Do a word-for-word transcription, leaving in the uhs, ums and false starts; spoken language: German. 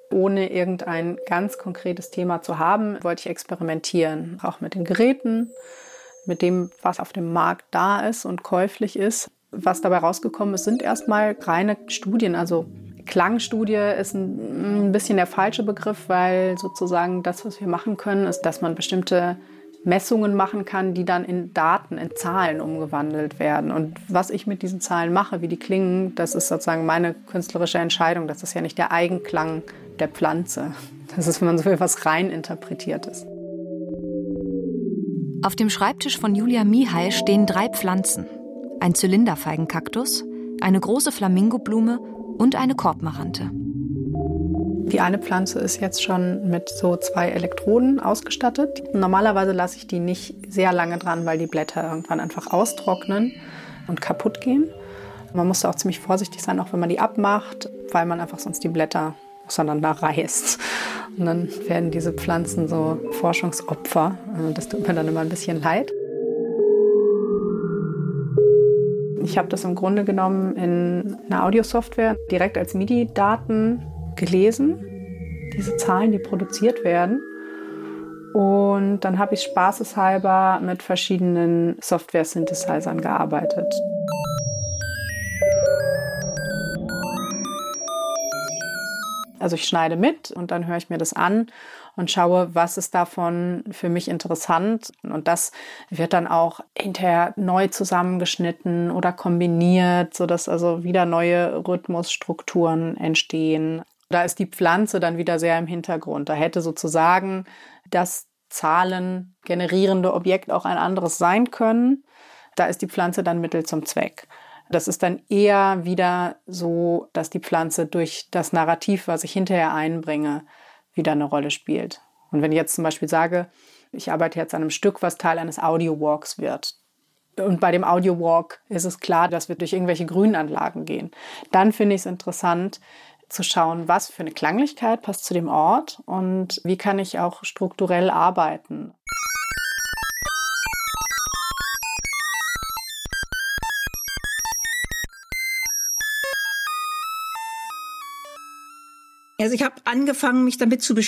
Ohne irgendein ganz konkretes Thema zu haben, wollte ich experimentieren. Auch mit den Geräten, mit dem, was auf dem Markt da ist und käuflich ist. Was dabei rausgekommen ist, sind erstmal reine Studien. Also Klangstudie ist ein, ein bisschen der falsche Begriff, weil sozusagen das, was wir machen können, ist, dass man bestimmte Messungen machen kann, die dann in Daten, in Zahlen umgewandelt werden. Und was ich mit diesen Zahlen mache, wie die klingen, das ist sozusagen meine künstlerische Entscheidung. Das ist ja nicht der Eigenklang der Pflanze. Das ist, wenn man so viel was rein interpretiert ist. Auf dem Schreibtisch von Julia Mihai stehen drei Pflanzen. Ein Zylinderfeigenkaktus, eine große Flamingoblume und eine Korbmarante. Die eine Pflanze ist jetzt schon mit so zwei Elektroden ausgestattet. Normalerweise lasse ich die nicht sehr lange dran, weil die Blätter irgendwann einfach austrocknen und kaputt gehen. Man muss da auch ziemlich vorsichtig sein, auch wenn man die abmacht, weil man einfach sonst die Blätter auseinanderreißt. Und dann werden diese Pflanzen so Forschungsopfer. Das tut mir dann immer ein bisschen leid. Ich habe das im Grunde genommen in einer Audiosoftware direkt als MIDI-Daten gelesen, diese Zahlen, die produziert werden. Und dann habe ich spaßeshalber mit verschiedenen Software-Synthesizern gearbeitet. Also ich schneide mit und dann höre ich mir das an und schaue, was ist davon für mich interessant. Und das wird dann auch hinterher neu zusammengeschnitten oder kombiniert, sodass also wieder neue Rhythmusstrukturen entstehen. Da ist die Pflanze dann wieder sehr im Hintergrund. Da hätte sozusagen das Zahlen generierende Objekt auch ein anderes sein können. Da ist die Pflanze dann Mittel zum Zweck. Das ist dann eher wieder so, dass die Pflanze durch das Narrativ, was ich hinterher einbringe, wieder eine Rolle spielt. Und wenn ich jetzt zum Beispiel sage, ich arbeite jetzt an einem Stück, was Teil eines Audio-Walks wird. Und bei dem Audio-Walk ist es klar, dass wir durch irgendwelche Grünanlagen gehen. Dann finde ich es interessant, zu schauen, was für eine Klanglichkeit passt zu dem Ort und wie kann ich auch strukturell arbeiten. Also ich habe angefangen, mich damit zu beschäftigen,